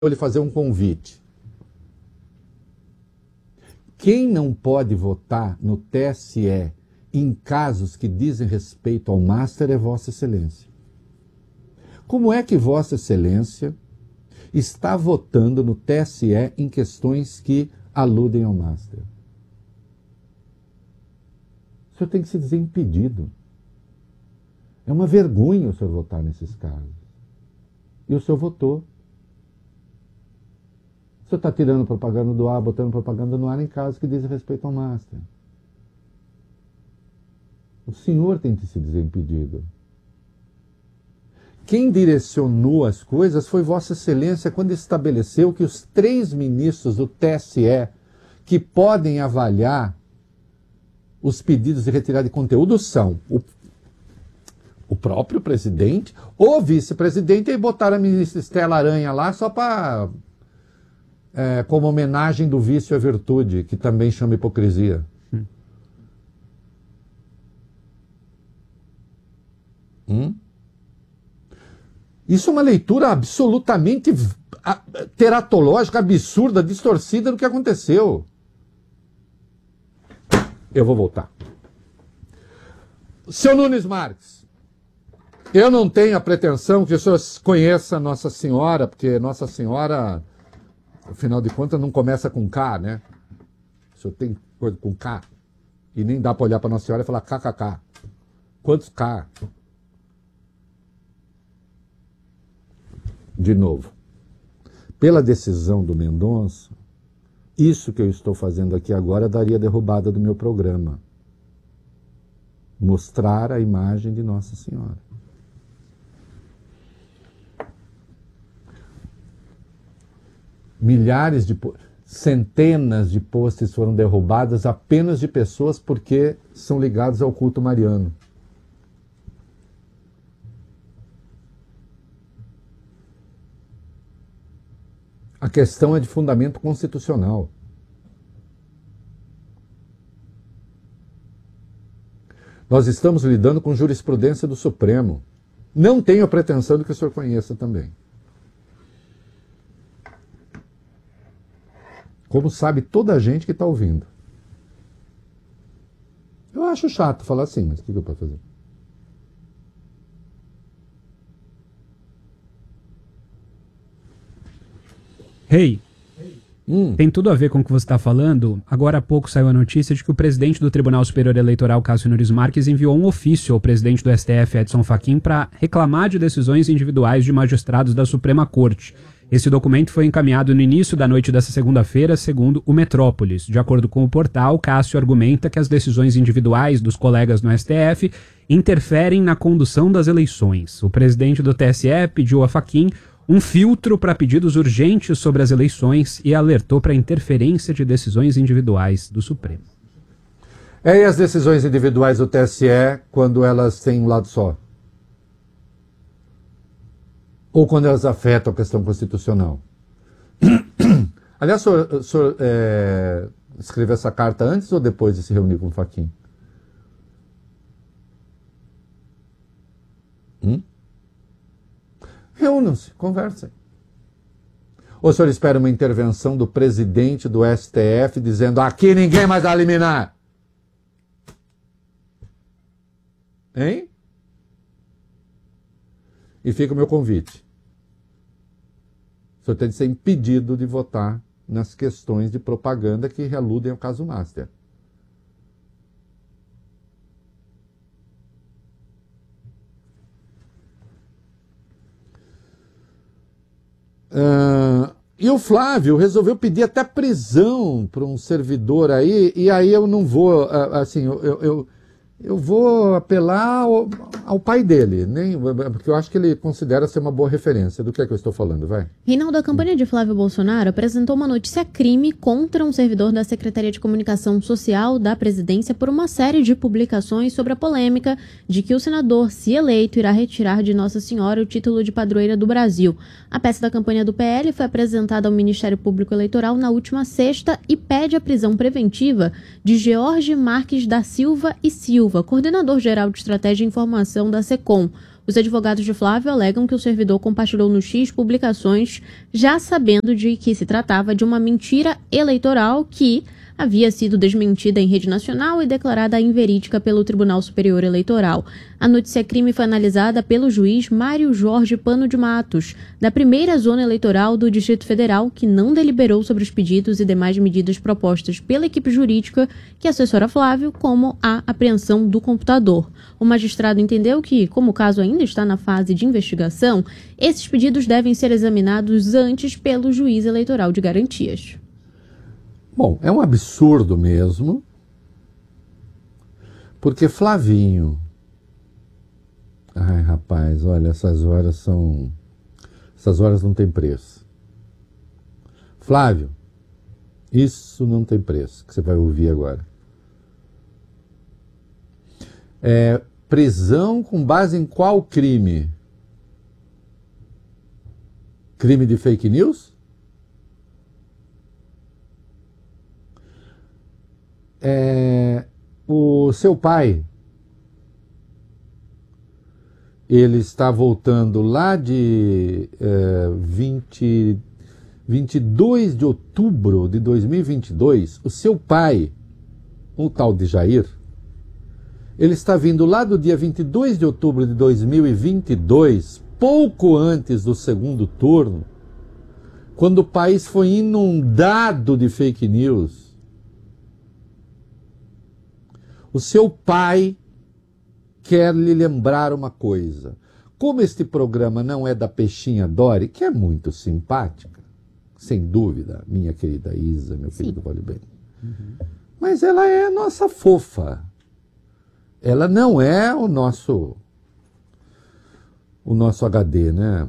lhe fazer um convite. Quem não pode votar no TSE em casos que dizem respeito ao Master é Vossa Excelência. Como é que Vossa Excelência está votando no TSE em questões que aludem ao Master? O senhor tem que se dizer impedido. É uma vergonha o senhor votar nesses casos. E o senhor votou. O senhor está tirando propaganda do ar, botando propaganda no ar em casos que dizem respeito ao Master. O senhor tem que se dizer impedido. Quem direcionou as coisas foi Vossa Excelência quando estabeleceu que os 3 ministros do TSE que podem avaliar os pedidos de retirada de conteúdo são o próprio presidente ou vice-presidente, e botaram a ministra Estela Aranha lá só para como homenagem do vício à virtude, que também chama hipocrisia. Isso é uma leitura absolutamente teratológica, absurda, distorcida do que aconteceu. Eu vou voltar. Seu Nunes Marques, eu não tenho a pretensão que o senhor conheça Nossa Senhora, porque Nossa Senhora, afinal de contas, não começa com K, né? O senhor tem coisa com K. E nem dá para olhar para Nossa Senhora e falar KKK. Quantos K? De novo, pela decisão do Mendonça, isso que eu estou fazendo aqui agora daria derrubada do meu programa. Mostrar a imagem de Nossa Senhora. Centenas de posts foram derrubadas apenas de pessoas porque são ligados ao culto mariano. A questão é de fundamento constitucional. Nós estamos lidando com jurisprudência do Supremo. Não tenho a pretensão de que o senhor conheça também. Como sabe toda a gente que está ouvindo. Eu acho chato falar assim, mas o que eu posso fazer? Tem tudo a ver com o que você está falando. Agora há pouco saiu a notícia de que o presidente do Tribunal Superior Eleitoral, Cássio Nunes Marques, enviou um ofício ao presidente do STF, Edson Fachin, para reclamar de decisões individuais de magistrados da Suprema Corte. Esse documento foi encaminhado no início da noite dessa segunda-feira, segundo o Metrópolis. De acordo com o portal, Cássio argumenta que as decisões individuais dos colegas no STF interferem na condução das eleições. O presidente do TSE pediu a Fachin um filtro para pedidos urgentes sobre as eleições e alertou para a interferência de decisões individuais do Supremo. E as decisões individuais do TSE, quando elas têm um lado só? Ou quando elas afetam a questão constitucional? Aliás, o senhor escreveu essa carta antes ou depois de se reunir com o Fachin? Reúnam-se, conversem. Ou o senhor espera uma intervenção do presidente do STF dizendo aqui ninguém mais dá liminar? Hein? E fica o meu convite. O senhor tem de ser impedido de votar nas questões de propaganda que aludem ao caso Master. E o Flávio resolveu pedir até prisão para um servidor aí, e aí eu não vou, assim, eu vou apelar ao pai dele, porque eu acho que ele considera ser uma boa referência do que é que eu estou falando, vai. Reinaldo, a campanha de Flávio Bolsonaro apresentou uma notícia-crime contra um servidor da Secretaria de Comunicação Social da Presidência por uma série de publicações sobre a polêmica de que o senador, se eleito, irá retirar de Nossa Senhora o título de padroeira do Brasil. A peça da campanha do PL foi apresentada ao Ministério Público Eleitoral na última sexta e pede a prisão preventiva de George Marques da Silva e Silva, coordenador-geral de Estratégia e Informação da SECOM. Os advogados de Flávio alegam que o servidor compartilhou no X publicações já sabendo de que se tratava de uma mentira eleitoral que havia sido desmentida em rede nacional e declarada inverídica pelo Tribunal Superior Eleitoral. A notícia-crime foi analisada pelo juiz Mário Jorge Pano de Matos, da primeira zona eleitoral do Distrito Federal, que não deliberou sobre os pedidos e demais medidas propostas pela equipe jurídica que assessora Flávio, como a apreensão do computador. O magistrado entendeu que, como o caso ainda está na fase de investigação, esses pedidos devem ser examinados antes pelo juiz eleitoral de garantias. Bom, é um absurdo mesmo, porque Flavinho... Ai, rapaz, olha, essas horas não tem preço. Flávio, isso não tem preço, que você vai ouvir agora. Prisão com base em qual crime? Crime de fake news? O seu pai, ele está voltando lá de 22 de outubro de 2022, o seu pai, o tal de Jair, ele está vindo lá do dia 22 de outubro de 2022, pouco antes do segundo turno, quando o país foi inundado de fake news. O seu pai quer lhe lembrar uma coisa. Como este programa não é da Peixinha Dori, que é muito simpática, sem dúvida, minha querida Isa, meu querido Vale Bem. Mas ela é a nossa fofa. Ela não é o nosso HD, né?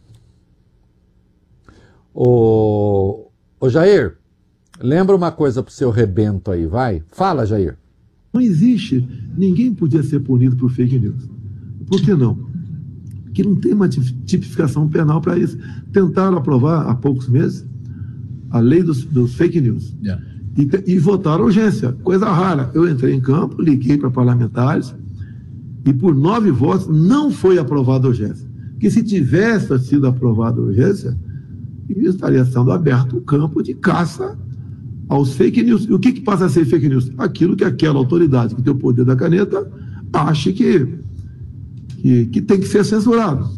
Ô Jair, lembra uma coisa pro seu rebento aí, vai? Fala, Jair. Não existe, ninguém podia ser punido por fake news. Por que não? Porque não tem uma tipificação penal para isso. Tentaram aprovar há poucos meses a lei dos fake news. Yeah. E votaram urgência, coisa rara. Eu entrei em campo, liguei para parlamentares e por 9 votos não foi aprovada a urgência. Porque se tivesse sido aprovada a urgência, estaria sendo aberto o campo de caça aos fake news. E o que passa a ser fake news? Aquilo que aquela autoridade que tem o poder da caneta acha que tem que ser censurado.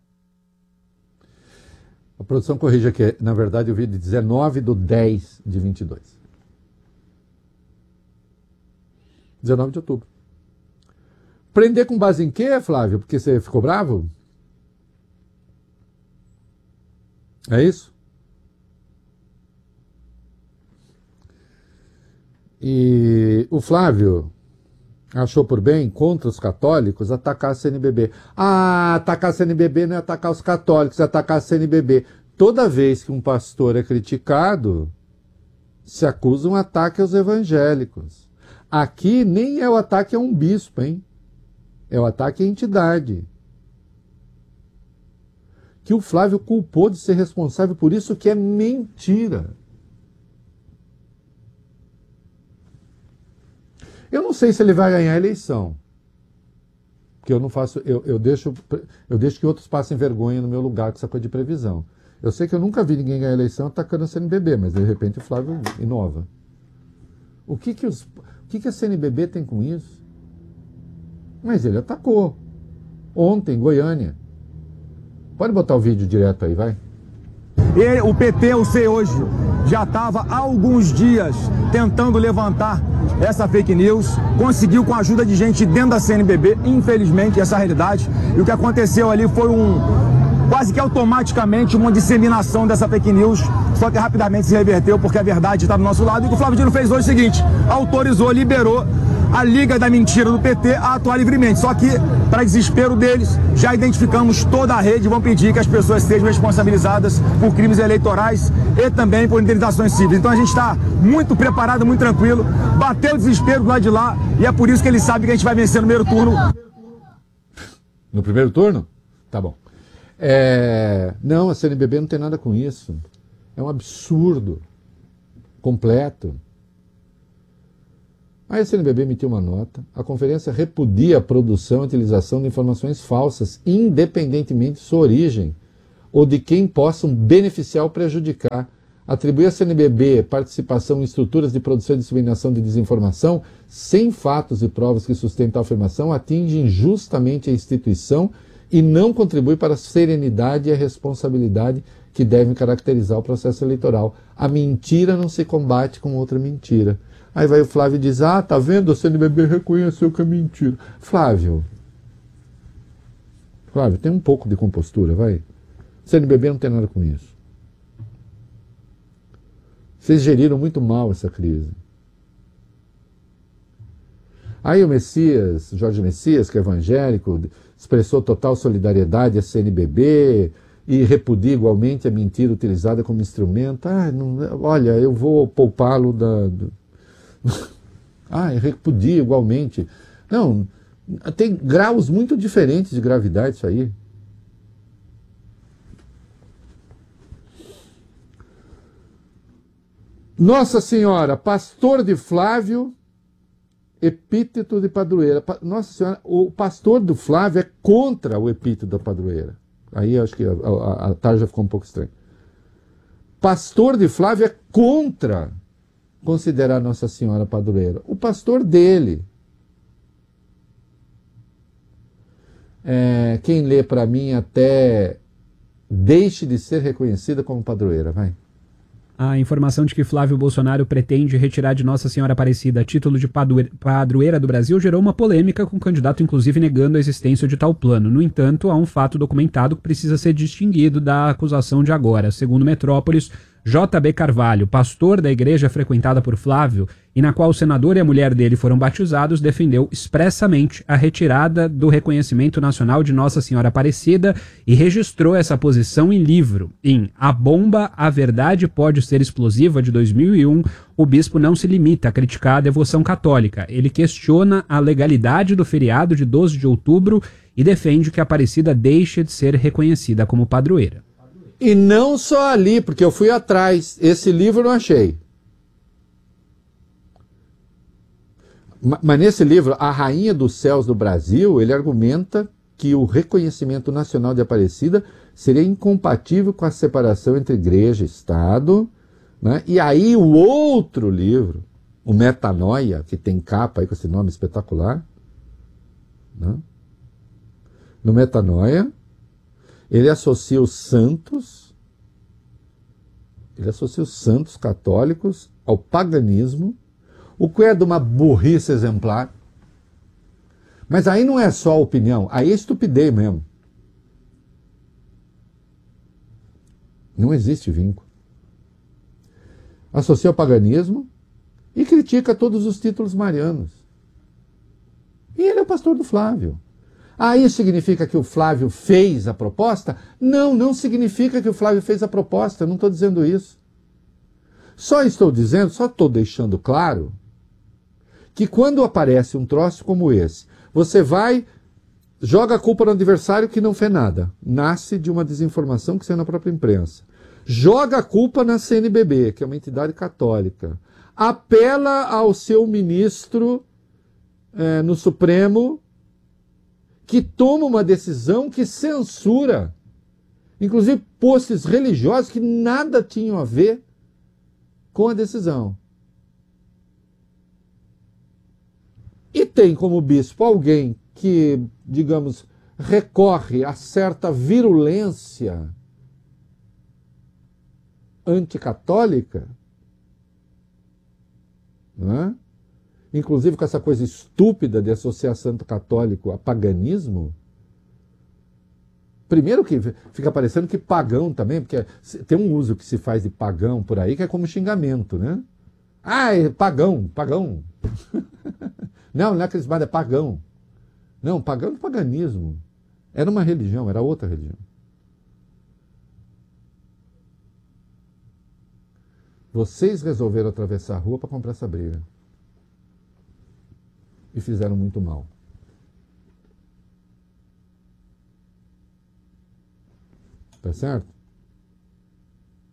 A produção corrige aqui, na verdade eu vi de 19/10/22. 19 de outubro. Prender com base em quê, Flávio? Porque você ficou bravo? É isso? E o Flávio achou por bem, contra os católicos, atacar a CNBB. Ah, atacar a CNBB não é atacar os católicos, é atacar a CNBB. Toda vez que um pastor é criticado, se acusa um ataque aos evangélicos. Aqui nem é o ataque a um bispo, hein? É o ataque à entidade. Que o Flávio culpou de ser responsável por isso, que é mentira. Eu não sei se ele vai ganhar a eleição. Porque eu não faço. Eu deixo que outros passem vergonha no meu lugar com essa coisa de previsão. Eu sei que eu nunca vi ninguém ganhar a eleição atacando a CNBB, mas de repente o Flávio inova. O que a CNBB tem com isso? Mas ele atacou. Ontem, em Goiânia. Pode botar o vídeo direto aí, vai. O PT, eu sei hoje, já estava há alguns dias tentando levantar essa fake news, conseguiu com a ajuda de gente dentro da CNBB, infelizmente, essa é a realidade. E o que aconteceu ali foi quase que automaticamente uma disseminação dessa fake news, só que rapidamente se reverteu porque a verdade está do nosso lado. E o que o Flávio Dino fez hoje é o seguinte, autorizou, liberou a Liga da Mentira do PT a atuar livremente. Só que, para desespero deles, já identificamos toda a rede e vão pedir que as pessoas sejam responsabilizadas por crimes eleitorais e também por indenizações civis. Então a gente está muito preparado, muito tranquilo, bateu o desespero do lado de lá e é por isso que ele sabe que a gente vai vencer no primeiro turno. No primeiro turno? Tá bom. Não, a CNBB não tem nada com isso. É um absurdo completo. Aí a CNBB emitiu uma nota. A conferência repudia a produção e utilização de informações falsas, independentemente de sua origem, ou de quem possam beneficiar ou prejudicar. Atribuir à CNBB participação em estruturas de produção e disseminação de desinformação sem fatos e provas que sustentam a afirmação atinge injustamente a instituição e não contribui para a serenidade e a responsabilidade que devem caracterizar o processo eleitoral. A mentira não se combate com outra mentira. Aí vai o Flávio e diz, tá vendo? A CNBB reconheceu que é mentira. Flávio, tem um pouco de compostura, vai. CNBB não tem nada com isso. Vocês geriram muito mal essa crise. Aí o Messias, Jorge Messias, que é evangélico, expressou total solidariedade à CNBB e repudia igualmente a mentira utilizada como instrumento. Olha, eu vou poupá-lo repudia igualmente. Não, tem graus muito diferentes de gravidade isso aí. Nossa Senhora, pastor de Flávio, epíteto de padroeira. Nossa Senhora, o pastor do Flávio é contra o epíteto da padroeira. Aí acho que a tarja ficou um pouco estranha. Pastor de Flávio é contra considerar Nossa Senhora padroeira. O pastor dele. Quem lê para mim até deixe de ser reconhecida como padroeira, vai. A informação de que Flávio Bolsonaro pretende retirar de Nossa Senhora Aparecida título de padroeira do Brasil gerou uma polêmica, com o candidato inclusive negando a existência de tal plano. No entanto, há um fato documentado que precisa ser distinguido da acusação de agora. Segundo Metrópolis, J.B. Carvalho, pastor da igreja frequentada por Flávio e na qual o senador e a mulher dele foram batizados, defendeu expressamente a retirada do reconhecimento nacional de Nossa Senhora Aparecida e registrou essa posição em livro. Em A Bomba, a Verdade Pode Ser Explosiva, de 2001, o bispo não se limita a criticar a devoção católica. Ele questiona a legalidade do feriado de 12 de outubro e defende que a Aparecida deixe de ser reconhecida como padroeira. E não só ali, porque eu fui atrás. Esse livro eu não achei. Mas nesse livro, A Rainha dos Céus do Brasil, ele argumenta que o reconhecimento nacional de Aparecida seria incompatível com a separação entre igreja e Estado, né? E aí o outro livro, o Metanoia, que tem capa aí com esse nome espetacular, né? No Metanoia, ele associa os santos católicos ao paganismo, o que é de uma burrice exemplar. Mas aí não é só opinião, aí é estupidez mesmo. Não existe vínculo. Associa ao paganismo e critica todos os títulos marianos. E ele é o pastor do Flávio. Isso significa que o Flávio fez a proposta? Não, não significa que o Flávio fez a proposta, eu não estou dizendo isso. Só estou deixando claro que quando aparece um troço como esse, você joga a culpa no adversário que não fez nada. Nasce de uma desinformação que saiu na própria imprensa. Joga a culpa na CNBB, que é uma entidade católica. Apela ao seu ministro no Supremo, que toma uma decisão que censura, inclusive posts religiosos que nada tinham a ver com a decisão. E tem como bispo alguém que, digamos, recorre a certa virulência anticatólica, não é? Inclusive com essa coisa estúpida de associar santo católico a paganismo. Primeiro que fica parecendo que pagão também, porque tem um uso que se faz de pagão por aí que é como xingamento, né? É pagão. Não é crismado, é pagão. Não, pagão é paganismo. Era uma religião, era outra religião. Vocês resolveram atravessar a rua para comprar essa briga. E fizeram muito mal. Tá certo?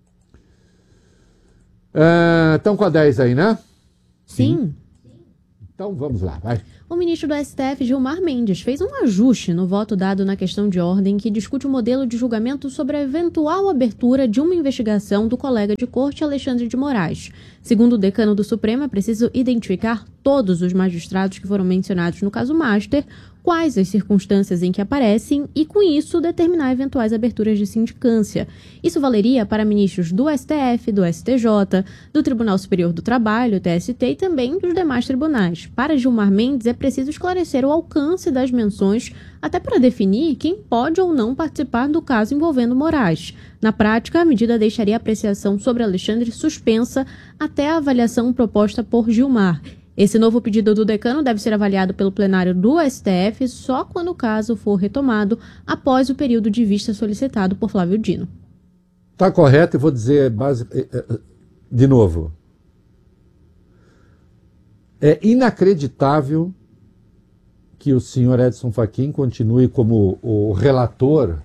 Estão com a 10 aí, né? Sim. Então vamos lá, vai. O ministro do STF, Gilmar Mendes, fez um ajuste no voto dado na questão de ordem que discute o modelo de julgamento sobre a eventual abertura de uma investigação do colega de corte Alexandre de Moraes. Segundo o decano do Supremo, é preciso identificar todos os magistrados que foram mencionados no caso Master, quais as circunstâncias em que aparecem e, com isso, determinar eventuais aberturas de sindicância. Isso valeria para ministros do STF, do STJ, do Tribunal Superior do Trabalho, TST, e também dos demais tribunais. Para Gilmar Mendes, é preciso esclarecer o alcance das menções, até para definir quem pode ou não participar do caso envolvendo Moraes. Na prática, a medida deixaria a apreciação sobre Alexandre suspensa até a avaliação proposta por Gilmar. Esse novo pedido do decano deve ser avaliado pelo plenário do STF só quando o caso for retomado após o período de vista solicitado por Flávio Dino. Está correto, e vou dizer de novo. É inacreditável que o senhor Edson Fachin continue como o relator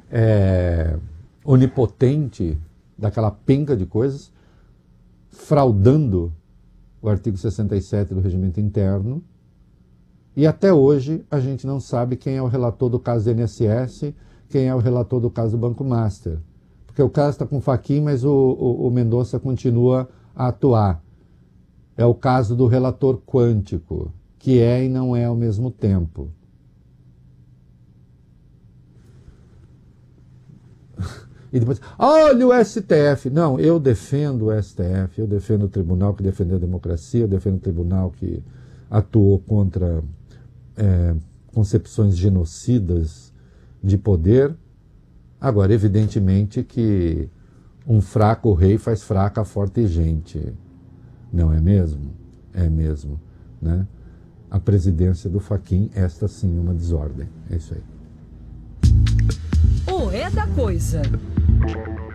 onipotente daquela penca de coisas, fraudando o artigo 67 do Regimento Interno, e até hoje a gente não sabe quem é o relator do caso do INSS, quem é o relator do caso do Banco Master. Porque o caso está com o Fachin, mas o Mendonça continua a atuar. É o caso do relator quântico, que é e não é ao mesmo tempo. E depois, olha o STF. Não, eu defendo o STF, eu defendo o tribunal que defendeu a democracia, eu defendo o tribunal que atuou contra concepções genocidas de poder. Agora, evidentemente que um fraco rei faz fraca forte gente. Não é mesmo? É mesmo, né? A presidência do Fachin, esta sim é uma desordem. É isso aí. O É da Coisa.